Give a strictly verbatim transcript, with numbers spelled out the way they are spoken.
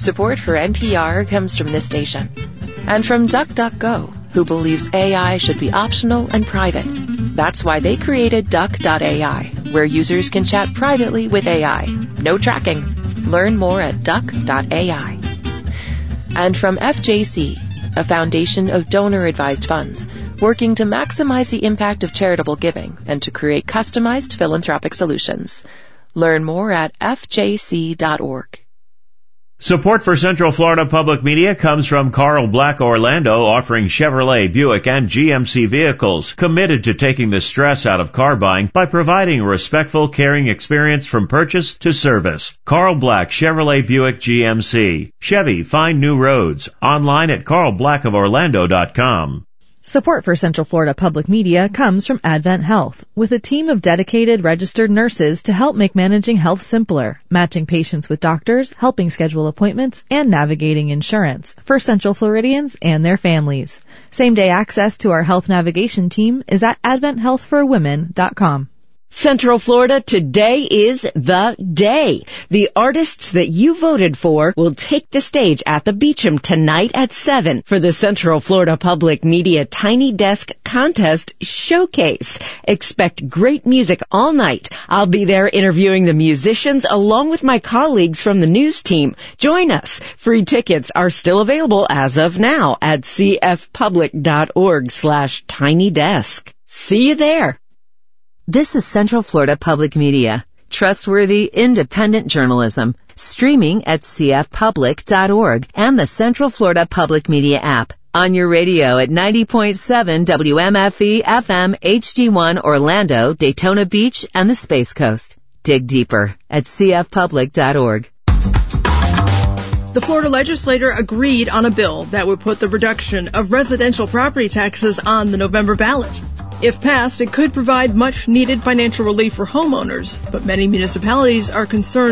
Support for N P R comes from this station. And from DuckDuckGo, who believes A I should be optional and private. That's why they created Duck dot A I, where users can chat privately with A I. No tracking. Learn more at Duck dot A I. And from F J C, a foundation of donor-advised funds, working to maximize the impact of charitable giving and to create customized philanthropic solutions. Learn more at F J C dot org. Support for Central Florida Public Media comes from Carl Black Orlando, offering Chevrolet, Buick, and G M C vehicles, committed to taking the stress out of car buying by providing a respectful, caring experience from purchase to service. Carl Black, Chevrolet, Buick, G M C. Chevy, find new roads. Online at carl black of orlando dot com. Support for Central Florida Public Media comes from Advent Health, with a team of dedicated registered nurses to help make managing health simpler, matching patients with doctors, helping schedule appointments, and navigating insurance for Central Floridians and their families. Same-day access to our health navigation team is at advent health for women dot com. Central Florida, today is the day. The artists that you voted for will take the stage at the Beecham tonight at seven for the Central Florida Public Media Tiny Desk Contest Showcase. Expect great music all night. I'll be there interviewing the musicians along with my colleagues from the news team. Join us. Free tickets are still available as of now at c f public dot org slash tiny desk. See you there. This is Central Florida Public Media, trustworthy, independent journalism, streaming at c f public dot org and the Central Florida Public Media app. On your radio at ninety point seven W M F E F M H D one Orlando, Daytona Beach, and the Space Coast. Dig deeper at c f public dot org. The Florida legislature agreed on a bill that would put the reduction of residential property taxes on the November ballot. If passed, it could provide much-needed financial relief for homeowners, but many municipalities are concerned